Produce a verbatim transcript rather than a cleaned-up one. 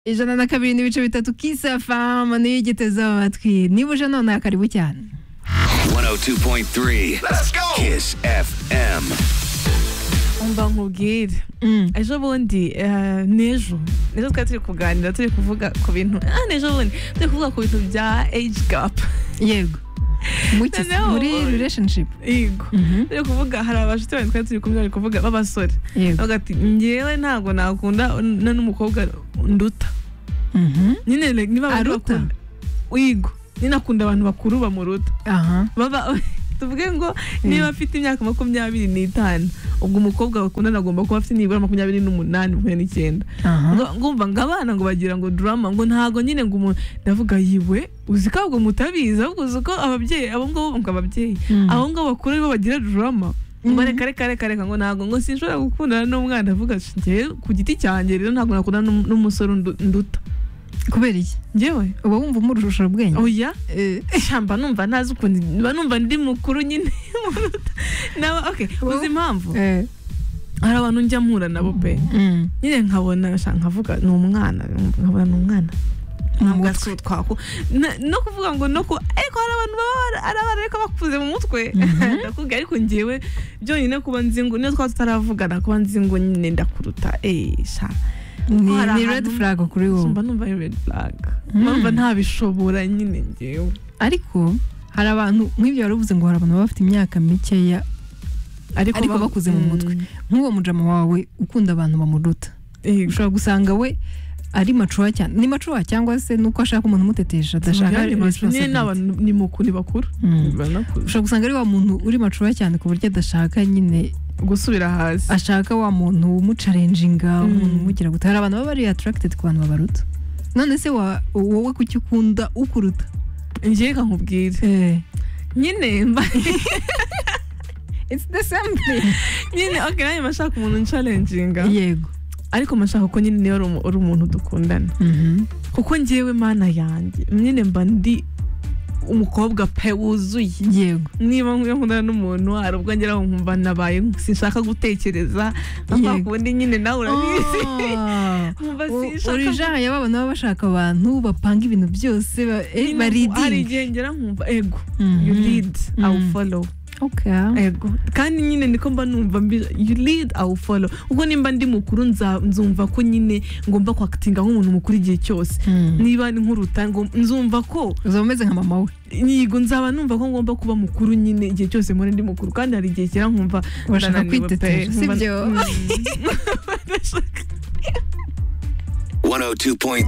ijana na kabiri n'ibice bitatu Kiss F M niyo igiteze amatwi niba uje none karibu cyane one oh two point three Let's go Kiss F M. umva nkubwire ejo bundi nejo nejo twari turi kuganira turi kuvuga ku bintu ah nejo bundi turi kuvuga ku bintu bya age gap yego muri relationship yego turi kuvuga hari abashuti bane twari turi kumwe bari kuvuga b'abasore bavuga ati njyewe ntago nakunda n'umukobwa nduta nyine niba aruta yego nyine akunda abantu bakuru bamuruta aha baba tuvuge ngo niba afite imyaka makumyabiri n'itanu ubwo umukobwa bakundana agomba kuba afite nibura makumyabiri n'umunani makumyabiri n'icyenda ngumva ngo abana ngo bagira ngo drama ngo ntago nyine ngo umuntu ndavuga yiwe uzi ko ahubwo mutabizi ahubwo uzi ko ababyeyi abo ngabo ngo ababyeyi abo ngabo bakuru nibo bagira drama ngo reka reka reka reka ngo ntago ngo sinshobora gukundana n'umwana avuga njye ku giti cyanjye rero ntago nakundana n'umusore nduta kubera iki njyewe uba wumva umurusha ubwenge oya shamba numva ntazi ukuntu niba numva ndi mukuru nyine nawe okay uzi impamvu hari abantu njya mpura nabo pe nyine nkabona nkavuga ni umwana nkabona ni umwana ntabwo twako no kuvuga ngo no ko ariko hari abantu baba ari abareka bakuze mu mutwe ndakubwira ariko njyewe byonyine kuba nzi ngo niyo twaba tutaravugana kuba nzi ngo nyine ndakuruta eh sha ni red flag kuri wowe mba numva red flag mba ntabishobora nyine njyewe ariko hari abantu nk'ibyo waravuze ngo hari abantu bafite imyaka mikeya ariko bakuze mu mutwe nk'uwo mujama wawe ukunda abantu bamuruta ushobora gusanga we ari macuwa cyane ni macuwa cyangwa se nuko ashaka umuntu umutetesha adashaka ni mukuru bakuru ushobora gusanga ari wa muntu uri macuwa cyane ku buryo adashaka nyine gusubira hasi ashaka wa muntu umucalenjinga umuntu umugira gute hari abantu baba bari attracted ku bantu babaruta none se wowe kuki ukunda ukuruta njye nkubwire nyine mba it's the same thing nyine okay nayo mashaka umuntu uncalenjinga yego ariko mashaka ko nyine niyo uri umuntu dukundana kuko njyewe mana yanjye nyine mba ndi umukobwa pe wuzuye yego niba nkundana n'umuntu hari ubwo ngera nkumva nabaye sinshaka gutekereza nkakundi nyine nawe urabizi nkumva sinshaka uri jaha y'abana baba bashaka abantu bapanga ibintu byose baridinga hari igihe ngera nkumva ego you lead I will follow okay ego kandi nyine niko mba numva you lead I will follow ubwo nimba ndi mukuru nzumva ko nyine ngomba kwactinga nk'umuntu mukuru igihe cyose niba ni nkuruta ngo nzumva ko uzomeze nka mama we nigo nzaba numva ko ngomba kuba mukuru nyine igihe cyose muri ndi mukuru kandi hari igihe kira nkumva bashaka kwitetera sibyo one oh two point